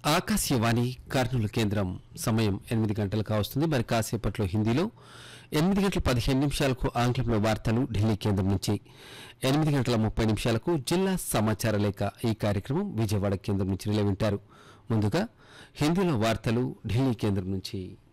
ఆకాశవాణి కర్నూలు కేంద్రం సమయం 8 గంటలకు వస్తుంది. మరి కాసేపట్లో హిందీలో 8 గంటల 15 నిమిషాలకు ఆంగ్లంలో వార్తలు ఢిల్లీ కేంద్రం నుంచి, 8 గంటల 30 నిమిషాలకు జిల్లా సమాచార లేఖ ఈ కార్యక్రమం విజయవాడ కేంద్రం నుంచి వింటారు. ముందుగా హిందీలో వార్తలు ఢిల్లీ కేంద్రం నుంచి.